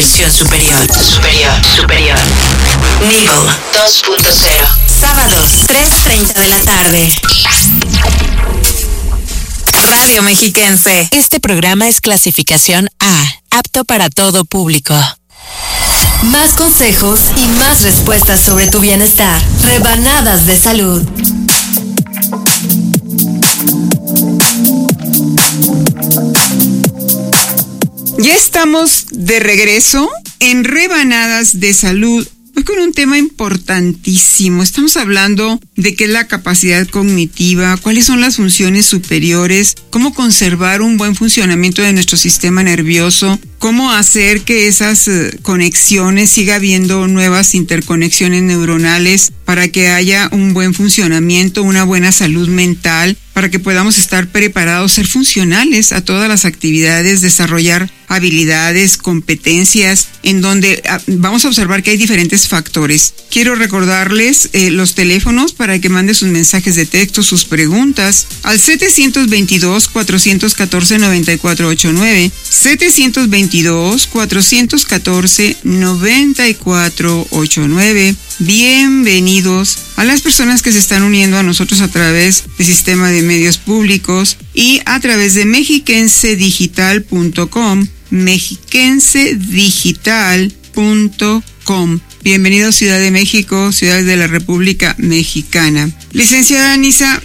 versión superior. Nivel 2.0. Sábados, 3:30 de la tarde. Radio Mexiquense. Este programa es clasificación A, apto para todo público. Más consejos y más respuestas sobre tu bienestar. Rebanadas de salud. Ya estamos de regreso en Rebanadas de Salud. Hoy con un tema importantísimo. Estamos hablando de qué es la capacidad cognitiva, cuáles son las funciones superiores, cómo conservar un buen funcionamiento de nuestro sistema nervioso, cómo hacer que esas conexiones siga habiendo nuevas interconexiones neuronales para que haya un buen funcionamiento, una buena salud mental, para que podamos estar preparados, ser funcionales a todas las actividades, desarrollar habilidades, competencias, en donde vamos a observar que hay diferentes factores. Quiero recordarles los teléfonos para que mande sus mensajes de texto, sus preguntas al 722-414-9489, 722-414-9489. Bienvenidos a las personas que se están uniendo a nosotros a través del sistema de medios públicos y a través de mexicensedigital.com, mexicensedigital.com. Bienvenidos Ciudad de México, ciudades de la República Mexicana. Licenciada Anisa,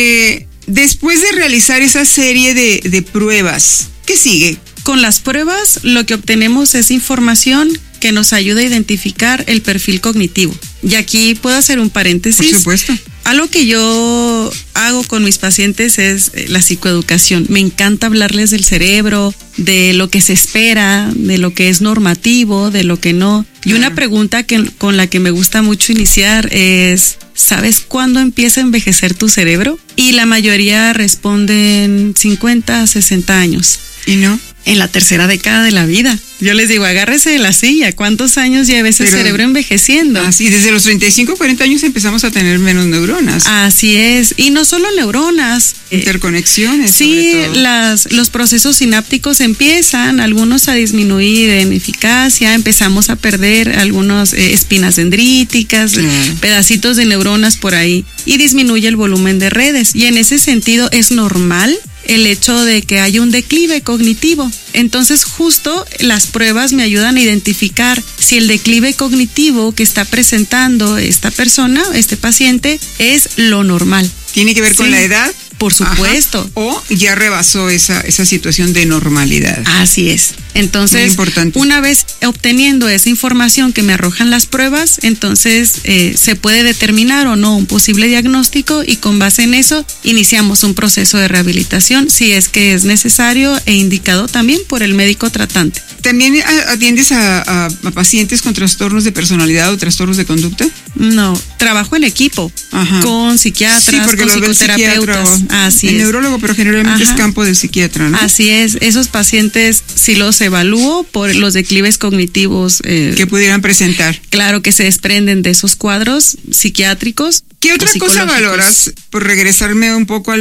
después de realizar esa serie de pruebas, ¿qué sigue? Con las pruebas lo que obtenemos es información que nos ayuda a identificar el perfil cognitivo. Y aquí puedo hacer un paréntesis. Por supuesto. Algo que yo hago con mis pacientes es la psicoeducación. Me encanta hablarles del cerebro, de lo que se espera, de lo que es normativo, de lo que no. Y una pregunta con la que me gusta mucho iniciar es, ¿sabes cuándo empieza a envejecer tu cerebro? Y la mayoría responden 50, 60 años. ¿Y no? En la tercera década de la vida. Yo les digo, agárrese de la silla. ¿Cuántos años lleva ese cerebro envejeciendo? Así, desde los 35, 40 años empezamos a tener menos neuronas. Así es. Y no solo neuronas. Interconexiones. Sí, los procesos sinápticos empiezan, algunos a disminuir en eficacia, empezamos a perder algunas espinas dendríticas, pedacitos de neuronas por ahí, y disminuye el volumen de redes. Y en ese sentido es normal el hecho de que haya un declive cognitivo. Entonces justo las pruebas me ayudan a identificar si el declive cognitivo que está presentando esta persona, este paciente, es lo normal. ¿Tiene que ver con la edad? Por supuesto. Ajá. O ya rebasó esa situación de normalidad. Así es. Entonces, una vez obteniendo esa información que me arrojan las pruebas, entonces se puede determinar o no un posible diagnóstico, y con base en eso iniciamos un proceso de rehabilitación si es que es necesario e indicado también por el médico tratante. ¿También atiendes a pacientes con trastornos de personalidad o trastornos de conducta? No, trabajo en equipo. Ajá. Con psiquiatras, con psicoterapeutas. Así el neurólogo, pero generalmente es campo del psiquiatra, ¿no? Así es. Esos pacientes sí los evalúo por los declives cognitivos que pudieran presentar. Claro, que se desprenden de esos cuadros psiquiátricos. ¿Qué otra cosa valoras? Por regresarme un poco a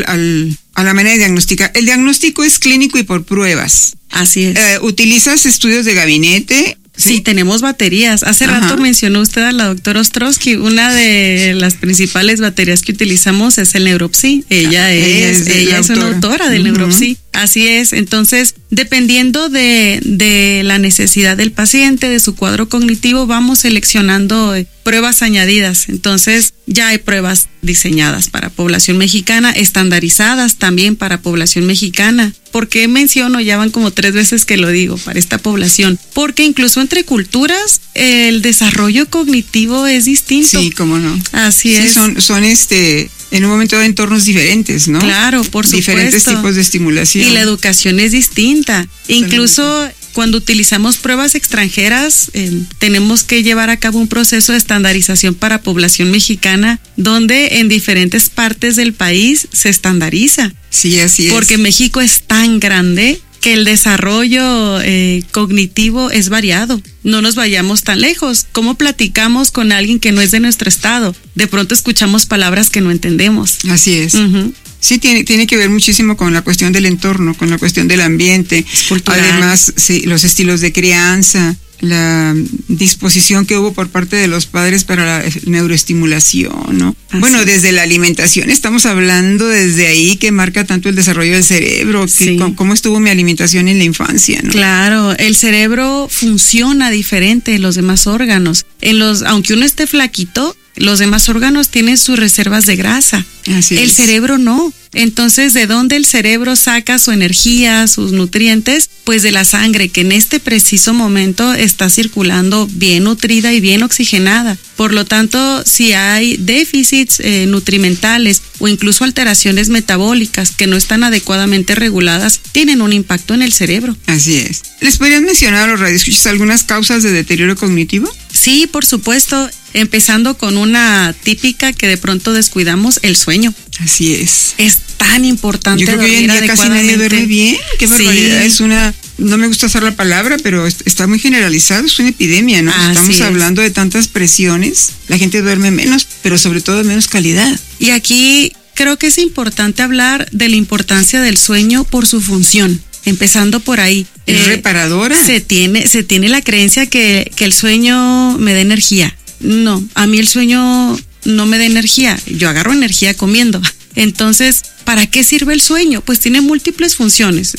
la manera de diagnosticar. El diagnóstico es clínico y por pruebas. Así es. ¿Utilizas estudios de gabinete? Sí, tenemos baterías. Hace rato mencionó usted a la doctora Ostrowski. Una de las principales baterías que utilizamos es el Neuropsy. Ella es una autora del Neuropsy. Así es. Entonces, dependiendo de la necesidad del paciente, de su cuadro cognitivo, vamos seleccionando pruebas añadidas. Entonces, ya hay pruebas diseñadas para población mexicana, estandarizadas también para población mexicana. ¿Por qué menciono? Ya van como 3 veces que lo digo, para esta población. Porque incluso entre culturas, el desarrollo cognitivo es distinto. Sí, cómo no. Así es. Son en un momento de entornos diferentes, ¿no? Claro, por supuesto. Diferentes tipos de estimulación. Y la educación es distinta. Incluso cuando utilizamos pruebas extranjeras, tenemos que llevar a cabo un proceso de estandarización para población mexicana, donde en diferentes partes del país se estandariza. Sí, así es. Porque México es tan grande que el desarrollo cognitivo es variado. No nos vayamos tan lejos. ¿Cómo platicamos con alguien que no es de nuestro estado? De pronto escuchamos palabras que no entendemos. Así es. Sí, tiene que ver muchísimo con la cuestión del entorno, con la cuestión del ambiente. Cultural. Además, sí, los estilos de crianza. la disposición que hubo por parte de los padres para la neuroestimulación, ¿no? Bueno, desde la alimentación estamos hablando desde ahí que marca tanto el desarrollo del cerebro, que cómo estuvo mi alimentación en la infancia, ¿no? Claro, el cerebro funciona diferente de los demás órganos. Aunque uno esté flaquito, los demás órganos tienen sus reservas de grasa. Así el cerebro no. Entonces, ¿de dónde el cerebro saca su energía, sus nutrientes? Pues de la sangre, que en este preciso momento está circulando bien nutrida y bien oxigenada. Por lo tanto, si hay déficits nutrimentales o incluso alteraciones metabólicas que no están adecuadamente reguladas, tienen un impacto en el cerebro. Así es. ¿Les podrían mencionar a los radioescuchas algunas causas de deterioro cognitivo? Sí, por supuesto. Empezando con una típica que de pronto descuidamos, el sueño. Así es. Es tan importante. Yo creo que hoy en día casi nadie duerme bien. Qué barbaridad. Sí. No me gusta usar la palabra, pero está muy generalizado, es una epidemia, ¿no? Estamos hablando de tantas presiones, la gente duerme menos, pero sobre todo de menos calidad. Y aquí creo que es importante hablar de la importancia del sueño por su función. Empezando por ahí. ¿Es reparadora? Se tiene la creencia que el sueño me da energía. No, a mí el sueño no me da energía. Yo agarro energía comiendo. Entonces, ¿para qué sirve el sueño? Pues tiene múltiples funciones.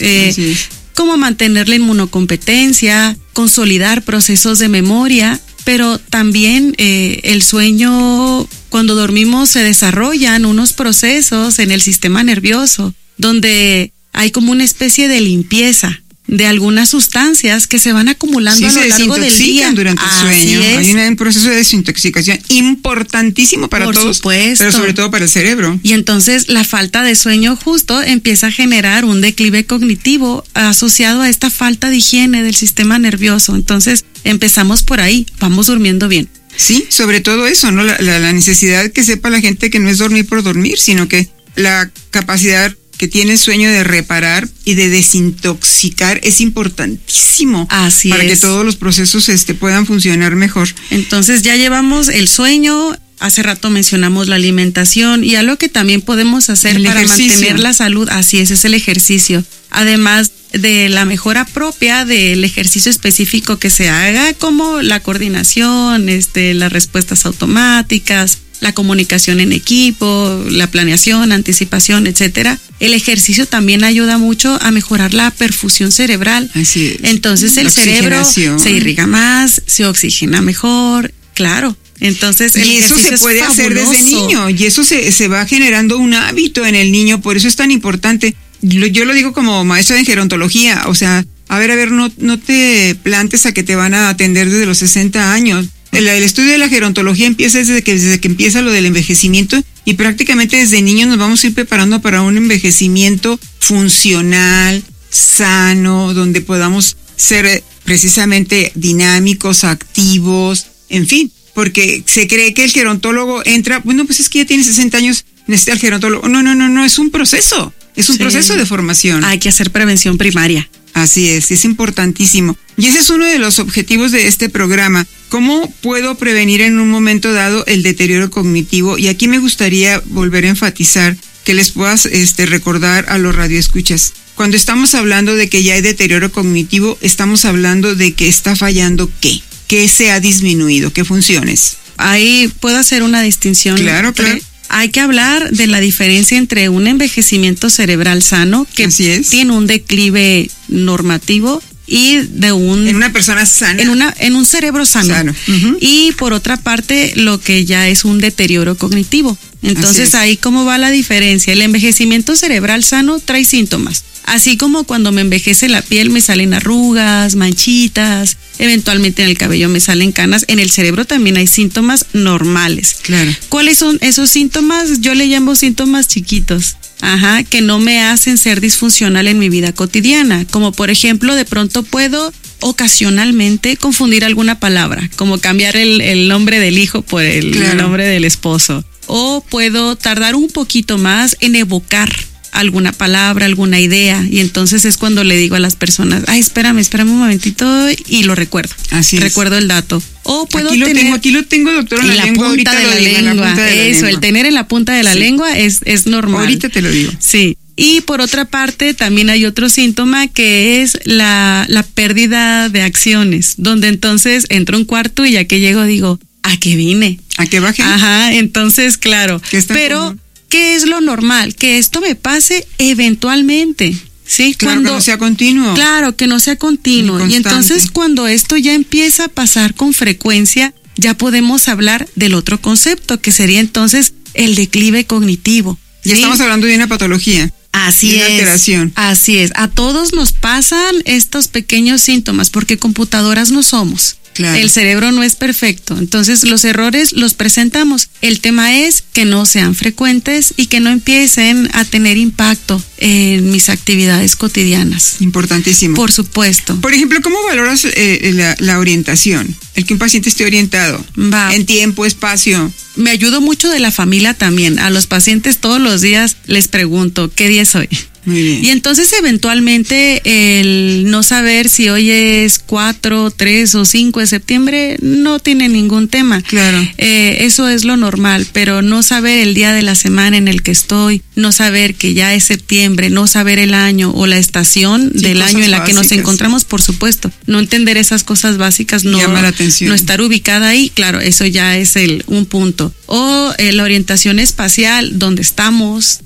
Como mantener la inmunocompetencia, consolidar procesos de memoria, pero también el sueño, cuando dormimos se desarrollan unos procesos en el sistema nervioso, donde hay como una especie de limpieza de algunas sustancias que se van acumulando a lo largo del día. Durante el sueño. Hay un proceso de desintoxicación importantísimo para todos, pero sobre todo para el cerebro. Y entonces la falta de sueño justo empieza a generar un declive cognitivo asociado a esta falta de higiene del sistema nervioso. Entonces empezamos por ahí, vamos durmiendo bien. Sí, sobre todo eso, ¿no? La necesidad que sepa la gente que no es dormir por dormir, sino que la capacidad que tiene el sueño de reparar y de desintoxicar es importantísimo. Así para que todos los procesos puedan funcionar mejor. Entonces ya llevamos el sueño, hace rato mencionamos la alimentación y algo que también podemos hacer para mantener la salud, así es el ejercicio. Además de la mejora propia del ejercicio específico que se haga, como la coordinación, las respuestas automáticas, la comunicación en equipo, la planeación, anticipación, etcétera. El ejercicio también ayuda mucho a mejorar la perfusión cerebral. Así es. Entonces el cerebro se irriga más, se oxigena mejor, claro. Entonces y eso se puede hacer desde niño, y eso se va generando un hábito en el niño, por eso es tan importante. Yo lo digo como maestra de gerontología, o sea, a ver, no te plantes a que te van a atender desde los 60 años. El estudio de la gerontología empieza desde que empieza lo del envejecimiento, y prácticamente desde niños nos vamos a ir preparando para un envejecimiento funcional, sano, donde podamos ser precisamente dinámicos, activos, en fin, porque se cree que el gerontólogo entra, bueno, pues es que ya tiene 60 años, necesita el gerontólogo. No, es un proceso, proceso de formación. Hay que hacer prevención primaria. Así es importantísimo. Y ese es uno de los objetivos de este programa. ¿Cómo puedo prevenir en un momento dado el deterioro cognitivo? Y aquí me gustaría volver a enfatizar que les puedas recordar a los radioescuchas. Cuando estamos hablando de que ya hay deterioro cognitivo, estamos hablando de que está fallando ¿qué? ¿Qué se ha disminuido? ¿Qué funciones? Ahí puedo hacer una distinción. Claro. Hay que hablar de la diferencia entre un envejecimiento cerebral sano, que tiene un declive normativo, y de en una persona sana, en un cerebro sano. Uh-huh. Y por otra parte, lo que ya es un deterioro cognitivo. Entonces ahí cómo va la diferencia. El envejecimiento cerebral sano trae síntomas, así como cuando me envejece la piel me salen arrugas, manchitas, eventualmente en el cabello me salen canas. En el cerebro también hay síntomas normales. Claro. ¿Cuáles son esos síntomas? Yo le llamo síntomas chiquitos. Que no me hacen ser disfuncional en mi vida cotidiana, como por ejemplo, de pronto puedo ocasionalmente confundir alguna palabra, como cambiar el nombre del hijo por el nombre del esposo, o puedo tardar un poquito más en evocar alguna palabra, alguna idea, y entonces es cuando le digo a las personas, espérame un momentito, y lo recuerdo. Así recuerdo el dato. O puedo aquí lo tengo, doctor, en la punta de la lengua. El tener en la punta de la lengua es normal. Ahorita te lo digo. Sí. Y por otra parte, también hay otro síntoma que es la pérdida de acciones, donde entonces entro a un cuarto y ya que llego digo, ¿a qué vine? ¿A qué bajé? Ajá, entonces, claro. Pero, ¿qué es lo normal? Que esto me pase eventualmente. Sí, claro, que no sea continuo. Claro, que no sea continuo. Y entonces cuando esto ya empieza a pasar con frecuencia, ya podemos hablar del otro concepto, que sería entonces el declive cognitivo. ¿Sí? Ya estamos hablando de una patología. Así es. Una alteración. Así es. A todos nos pasan estos pequeños síntomas, porque computadoras no somos. Claro. El cerebro no es perfecto, entonces los errores los presentamos. El tema es que no sean frecuentes y que no empiecen a tener impacto en mis actividades cotidianas. Importantísimo. Por supuesto. Por ejemplo, ¿cómo valoras la orientación? El que un paciente esté orientado en tiempo, espacio. Me ayudo mucho de la familia también. A los pacientes todos los días les pregunto, ¿qué día es hoy? Muy bien. Y entonces eventualmente el no saber si hoy es 4, 3 o 5 de septiembre no tiene ningún tema. Claro. Eso es lo normal, pero no saber el día de la semana en el que estoy, no saber que ya es septiembre, no saber el año o la estación del año en la que nos encontramos, por supuesto. No entender esas cosas básicas, no, llama la atención. No estar ubicada ahí, claro, eso ya es un punto. O la orientación espacial, ¿dónde estamos?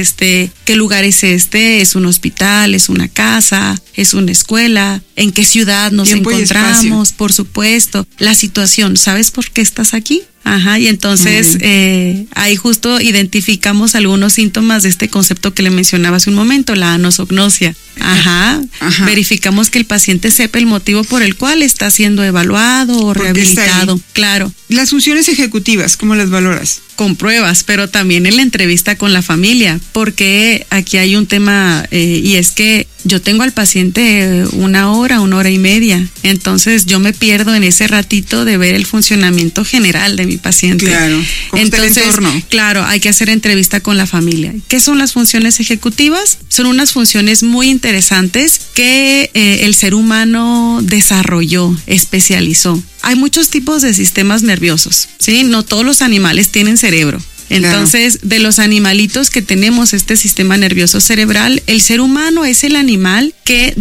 ¿Qué lugar es este? ¿Es un hospital? ¿Es una casa? ¿Es una escuela? ¿En qué ciudad nos encontramos? Por supuesto. La situación, ¿sabes por qué estás aquí? Ajá, y entonces ahí justo identificamos algunos síntomas de este concepto que le mencionaba hace un momento, la anosognosia. Ajá. Verificamos que el paciente sepa el motivo por el cual está siendo evaluado o rehabilitado. Claro. Las funciones ejecutivas, ¿cómo las valoras? Con pruebas, pero también en la entrevista con la familia, porque aquí hay un tema y es que yo tengo al paciente 1 hora, 1 hora y media, entonces yo me pierdo en ese ratito de ver el funcionamiento general de mi paciente. Claro. ¿Cómo está el entorno? Claro, hay que hacer entrevista con la familia. ¿Qué son las funciones ejecutivas? Son unas funciones muy interesantes que el ser humano desarrolló, especializó. Hay muchos tipos de sistemas nerviosos, ¿sí? No todos los animales tienen cerebro. Entonces, de los animalitos que tenemos este sistema nervioso cerebral, el ser humano es el animal que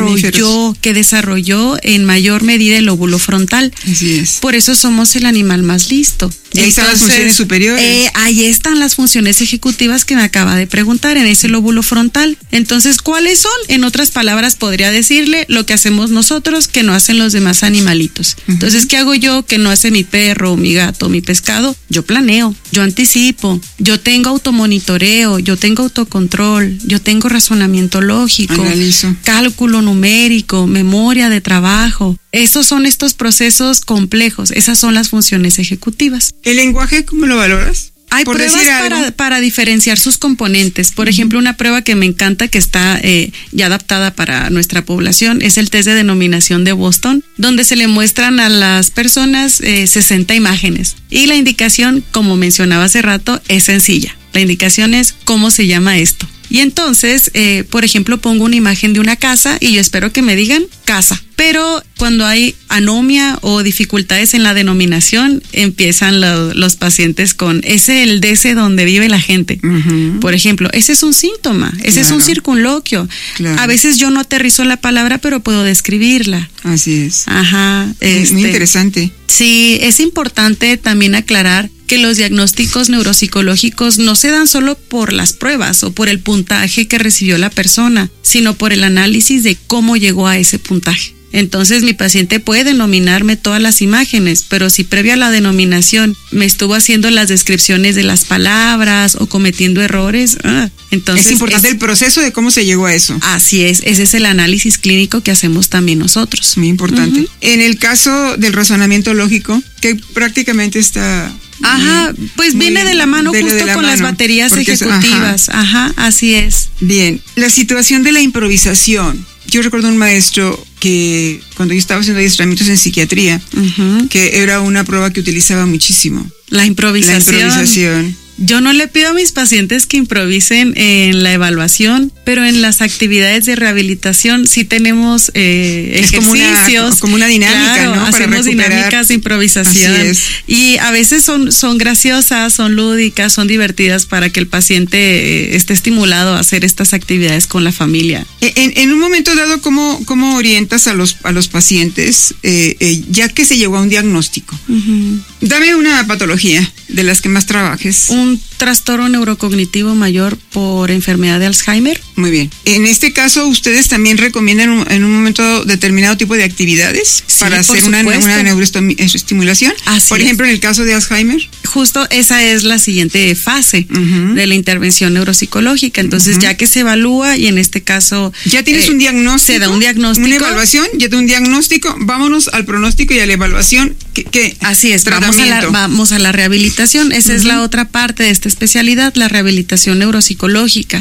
desarrolló en mayor medida el lóbulo frontal. Así es. Por eso somos el animal más listo. Y ahí están las funciones superiores. Ahí están las funciones ejecutivas que me acaba de preguntar, en ese lóbulo frontal. Entonces, ¿cuáles son? En otras palabras, podría decirle lo que hacemos nosotros que no hacen los demás animalitos. Entonces, ¿qué hago yo que no hace mi perro, mi gato, mi pescado? Yo planeo, yo anticipo, yo tengo automonitoreo, yo tengo autocontrol, yo tengo razonamiento lógico, analizo, cálculo numérico, memoria de trabajo. Esos son estos procesos complejos, esas son las funciones ejecutivas. ¿El lenguaje cómo lo valoras? Hay pruebas para diferenciar sus componentes. Por ejemplo, una prueba que me encanta, que está ya adaptada para nuestra población, es el test de denominación de Boston, donde se le muestran a las personas 60 imágenes. Y la indicación, como mencionaba hace rato, es sencilla. La indicación es cómo se llama esto. Y entonces, por ejemplo, pongo una imagen de una casa y yo espero que me digan casa. Pero cuando hay anomia o dificultades en la denominación, empiezan los pacientes con ese el DC donde vive la gente. Por ejemplo, ese es un síntoma, ese es un circunloquio. A veces yo no aterrizo la palabra, pero puedo describirla. Así es. Ajá. Muy interesante. Sí, es importante también aclarar que los diagnósticos neuropsicológicos no se dan solo por las pruebas o por el puntaje que recibió la persona, sino por el análisis de cómo llegó a ese puntaje. Entonces mi paciente puede denominarme todas las imágenes, pero si previa a la denominación me estuvo haciendo las descripciones de las palabras o cometiendo errores, entonces es importante el proceso de cómo se llegó a eso. Así es, ese es el análisis clínico que hacemos también nosotros. Muy importante. En el caso del razonamiento lógico, que prácticamente está... Ajá, pues viene de la mano justo con las baterías ejecutivas. Ajá, así es. Bien, la situación de la improvisación. Yo recuerdo un maestro que cuando yo estaba haciendo adiestramientos en psiquiatría, que era una prueba que utilizaba muchísimo. La improvisación. Yo no le pido a mis pacientes que improvisen en la evaluación, pero en las actividades de rehabilitación sí tenemos ejercicios. Es como una dinámica, claro, ¿no? Para hacemos recuperar. dinámicas de improvisación. Así es. Y a veces son graciosas, son lúdicas, son divertidas para que el paciente esté estimulado a hacer estas actividades con la familia. En un momento dado, ¿cómo orientas a los pacientes, ya que se llegó a un diagnóstico? Uh-huh. Dame una patología de las que más trabajes. Un trastorno neurocognitivo mayor por enfermedad de Alzheimer. Muy bien. En este caso, ¿ustedes también recomiendan en un momento determinado tipo de actividades para hacer una neuroestimulación? Por ejemplo, en el caso de Alzheimer. Justo esa es la siguiente fase de la intervención neuropsicológica. Entonces, ya que se evalúa y en este caso... Ya tienes un diagnóstico. Se da un diagnóstico. Una evaluación, ya te un diagnóstico. Vámonos al pronóstico y a la evaluación. Así es, vamos a la rehabilitación. Esa es la otra parte de esta especialidad, la rehabilitación neuropsicológica.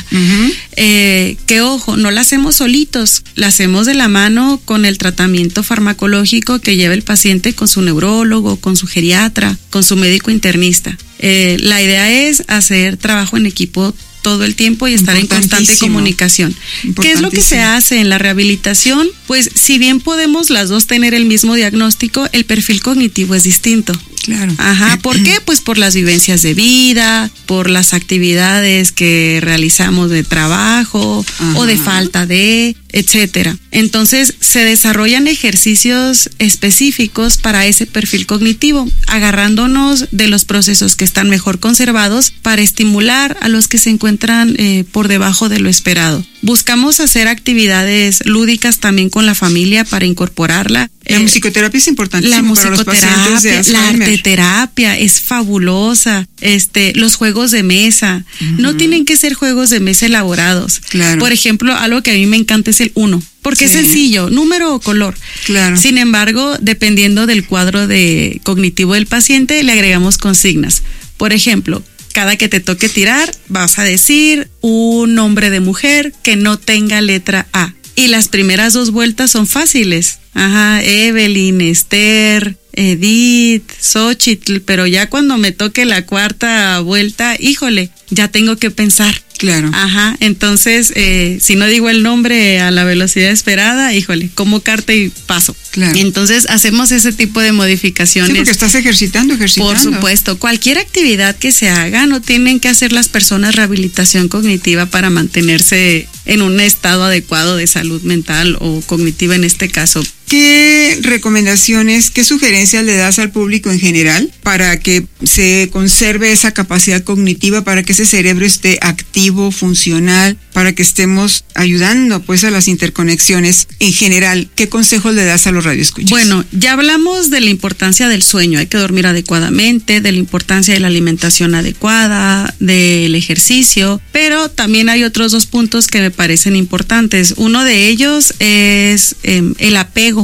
Que ojo, no la hacemos solitos, la hacemos de la mano con el tratamiento farmacológico que lleva el paciente con su neurólogo, con su geriatra, con su médico internista. La idea es hacer trabajo en equipo todo el tiempo y estar en constante comunicación. ¿Qué es lo que se hace en la rehabilitación? Pues si bien podemos las dos tener el mismo diagnóstico, el perfil cognitivo es distinto. Claro. Ajá, ¿por qué? Pues por las vivencias de vida, por las actividades que realizamos de trabajo o de falta de, etcétera. Entonces, se desarrollan ejercicios específicos para ese perfil cognitivo, agarrándonos de los procesos que están mejor conservados para estimular a los que se encuentran por debajo de lo esperado. Buscamos hacer actividades lúdicas también con la familia para incorporarla. La musicoterapia es importantísima para los pacientes de Alzheimer. La arteterapia es fabulosa. Los juegos de mesa. No tienen que ser juegos de mesa elaborados. Claro. Por ejemplo, algo que a mí me encanta es el 1. Porque es sencillo, número o color. Claro. Sin embargo, dependiendo del cuadro cognitivo del paciente, le agregamos consignas. Por ejemplo, cada que te toque tirar, vas a decir un nombre de mujer que no tenga letra A. Y las primeras 2 vueltas son fáciles. Ajá, Evelyn, Esther, Edith, Xochitl, pero ya cuando me toque la 4ª vuelta, híjole, ya tengo que pensar. Claro. Ajá, entonces, si no digo el nombre a la velocidad esperada, híjole, como carta y paso. Claro. Entonces, hacemos ese tipo de modificaciones. Sí, porque estás ejercitando. Por supuesto, cualquier actividad que se haga, no tienen que hacer las personas rehabilitación cognitiva para mantenerse en un estado adecuado de salud mental o cognitiva en este caso. ¿Qué recomendaciones, qué sugerencias le das al público en general para que se conserve esa capacidad cognitiva, para que ese cerebro esté activo, funcional, para que estemos ayudando pues a las interconexiones en general? ¿Qué consejos le das a los radioescuchas? Bueno, ya hablamos de la importancia del sueño, hay que dormir adecuadamente, de la importancia de la alimentación adecuada, del ejercicio, pero también hay otros 2 puntos que me parecen importantes. Uno de ellos es el apego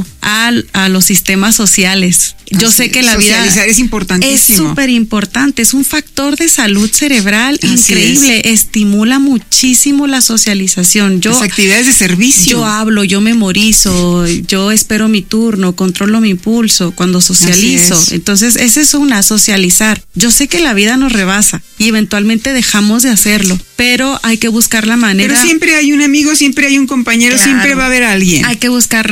a los sistemas sociales. Yo sé que la vida socializar es importantísimo. Es súper importante, es un factor de salud cerebral increíble, estimula muchísimo la socialización. Las actividades de servicio. Yo hablo, yo memorizo, yo espero mi turno, controlo mi impulso cuando socializo. Entonces, esa es una, socializar. Yo sé que la vida nos rebasa y eventualmente dejamos de hacerlo, pero hay que buscar la manera. Pero siempre hay un amigo, siempre hay un compañero, siempre va a haber alguien. Hay que buscar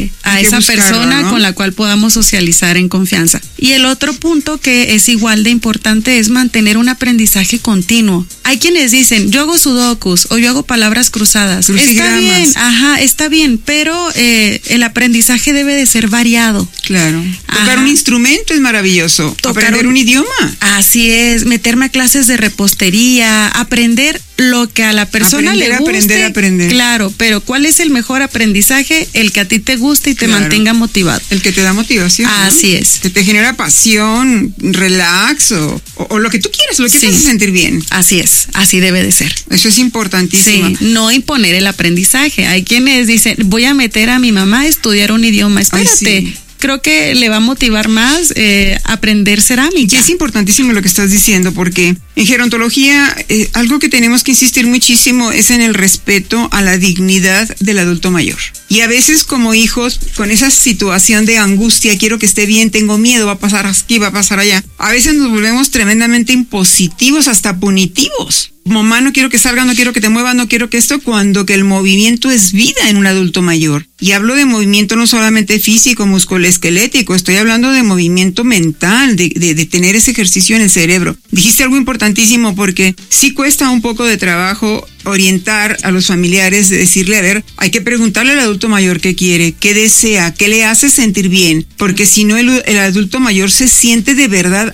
a esa persona, ¿no?, con la cual podamos socializar en confianza. Y el otro punto que es igual de importante es mantener un aprendizaje continuo. Hay quienes dicen, yo hago sudokus o yo hago palabras cruzadas. Está bien, está bien, pero el aprendizaje debe de ser variado. Claro. Tocar un instrumento es maravilloso. Aprender un idioma. Así es, meterme a clases de repostería, aprender lo que a la persona le guste. Aprender. Claro, pero ¿cuál es el mejor aprendizaje? El que a ti te guste y te mantenga motivado. El que te da motivación. Así es. Que te genera pasión, relax o lo que tú quieras, lo que te hace sentir bien. Así es, así debe de ser. Eso es importantísimo. Sí, no imponer el aprendizaje. Hay quienes dicen, voy a meter a mi mamá a estudiar un idioma. Espérate. Creo que le va a motivar más aprender cerámica. Y es importantísimo lo que estás diciendo, porque en gerontología algo que tenemos que insistir muchísimo es en el respeto a la dignidad del adulto mayor. Y a veces como hijos, con esa situación de angustia, quiero que esté bien, tengo miedo, va a pasar aquí, va a pasar allá. A veces nos volvemos tremendamente impositivos, hasta punitivos. Mamá, no quiero que salgas, no quiero que te muevas, no quiero que esto, cuando que el movimiento es vida en un adulto mayor. Y hablo de movimiento no solamente físico, musculoesquelético, estoy hablando de movimiento mental, de tener ese ejercicio en el cerebro. Dijiste algo importantísimo, porque sí cuesta un poco de trabajo orientar a los familiares, de decirle, a ver, hay que preguntarle al adulto mayor qué quiere, qué desea, qué le hace sentir bien, porque si no el adulto mayor se siente de verdad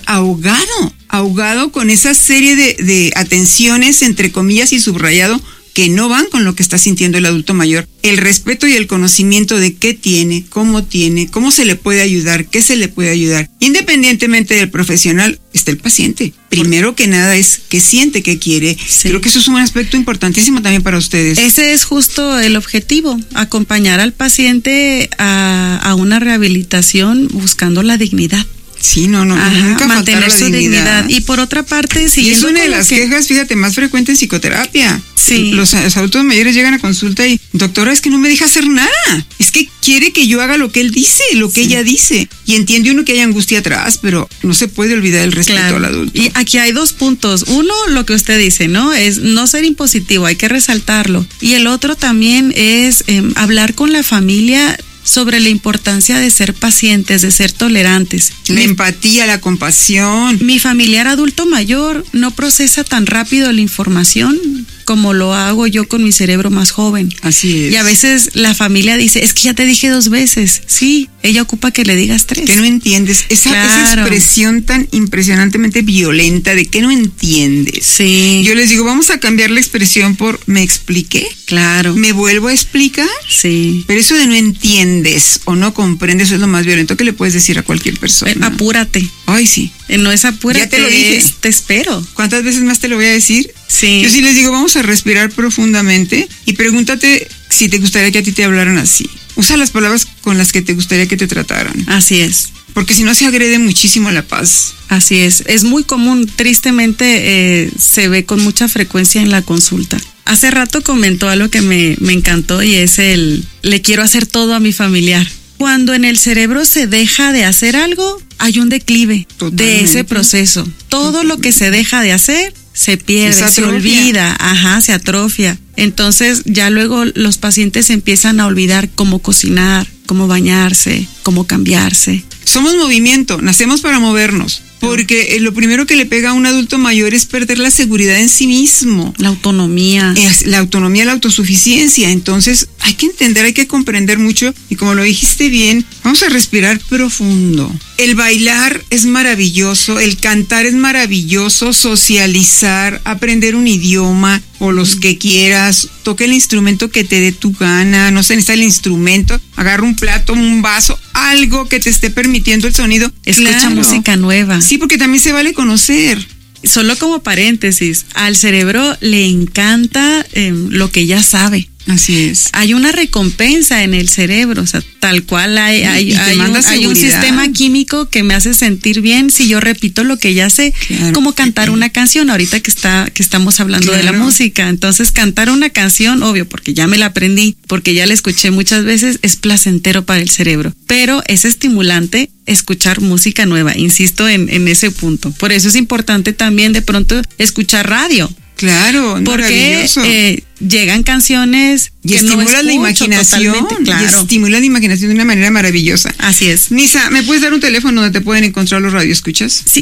ahogado con esa serie de atenciones, entre comillas y subrayado, que no van con lo que está sintiendo el adulto mayor. El respeto y el conocimiento de qué tiene, cómo se le puede ayudar, qué se le puede ayudar. Independientemente del profesional, está el paciente. Primero que nada es qué siente, qué quiere. Sí. Creo que eso es un aspecto importantísimo también para ustedes. Ese es justo el objetivo, acompañar al paciente a una rehabilitación buscando la dignidad. Sí, nunca mantener su dignidad. Y por otra parte, y es una de las quejas, fíjate, más frecuente en psicoterapia. Sí. Los adultos mayores llegan a consulta y, doctora, es que no me deja hacer nada. Es que quiere que yo haga lo que él dice, lo que ella dice. Y entiende uno que hay angustia atrás, pero no se puede olvidar el respeto al adulto. Y aquí hay 2 puntos. Uno, lo que usted dice, ¿no? Es no ser impositivo, hay que resaltarlo. Y el otro también es hablar con la familia sobre la importancia de ser pacientes, de ser tolerantes. La empatía, la compasión. Mi familiar adulto mayor no procesa tan rápido la información como lo hago yo con mi cerebro más joven. Así es. Y a veces la familia dice, es que ya te dije 2 veces. Sí, ella ocupa que le digas 3. Que no entiendes. Esa expresión tan impresionantemente violenta de que no entiendes. Sí. Yo les digo, vamos a cambiar la expresión por ¿me expliqué? Claro. ¿Me vuelvo a explicar? Sí. Pero eso de no entiendes o no comprendes es lo más violento que le puedes decir a cualquier persona. Apúrate. Ay, sí. No es apúrate. Ya te lo dije. Te espero. ¿Cuántas veces más te lo voy a decir? Sí. Yo sí les digo, vamos a respirar profundamente y pregúntate si te gustaría que a ti te hablaran así. Usa las palabras con las que te gustaría que te trataran. Así es. Porque si no se agrede muchísimo la paz. Así es. Es muy común, tristemente se ve con mucha frecuencia en la consulta. Hace rato comentó algo que me encantó y es le quiero hacer todo a mi familiar. Cuando en el cerebro se deja de hacer algo, hay un declive de ese proceso. Todo lo que se deja de hacer se pierde, se olvida, se atrofia. Entonces ya luego los pacientes empiezan a olvidar cómo cocinar, cómo bañarse, cómo cambiarse. Somos movimiento, nacemos para movernos. Porque lo primero que le pega a un adulto mayor es perder la seguridad en sí mismo. La autonomía. La autonomía, la autosuficiencia. Entonces hay que entender, hay que comprender mucho. Y como lo dijiste bien, vamos a respirar profundo. El bailar es maravilloso, el cantar es maravilloso, socializar, aprender un idioma o los que quieras. Toca el instrumento que te dé tu gana. No se necesita el instrumento. Agarra un plato, un vaso, algo que te esté permitiendo el sonido. Escucha música nueva. Sí, porque también se vale conocer. Solo como paréntesis, al cerebro le encanta lo que ya sabe. Así es. Hay una recompensa en el cerebro, o sea, tal cual hay un sistema químico que me hace sentir bien si yo repito lo que ya sé, como cantar una canción, ahorita que estamos hablando de la música. Entonces, cantar una canción, obvio, porque ya me la aprendí, porque ya la escuché muchas veces, es placentero para el cerebro, pero es estimulante escuchar música nueva, insisto en ese punto. Por eso es importante también de pronto escuchar radio. Claro, porque llegan canciones y que estimulan la imaginación, claro. Y estimulan la imaginación de una manera maravillosa. Así es. Nisa, ¿me puedes dar un teléfono donde te pueden encontrar los radioescuchas? Sí,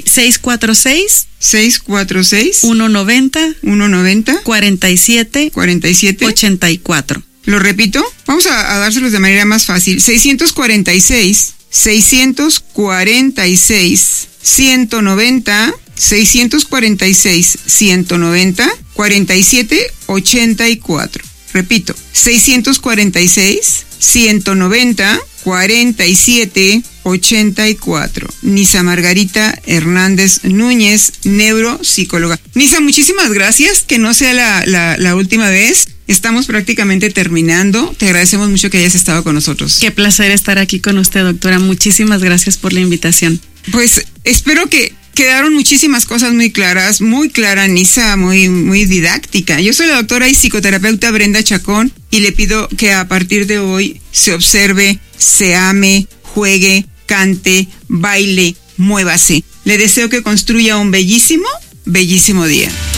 646 190 47 84. ¿Lo repito? Vamos a dárselos de manera más fácil. 646 190 646 190 47 84. Repito, 646 190 47 84. Nisa Margarita Hernández Núñez, neuropsicóloga. Nisa, muchísimas gracias, que no sea la última vez. Estamos prácticamente terminando. Te agradecemos mucho que hayas estado con nosotros. Qué placer estar aquí con usted, doctora. Muchísimas gracias por la invitación. Pues espero que quedaron muchísimas cosas muy claras, muy clara, Nisa, muy didáctica. Yo soy la doctora y psicoterapeuta Brenda Chacón y le pido que a partir de hoy se observe, se ame, juegue, cante, baile, muévase. Le deseo que construya un bellísimo, bellísimo día.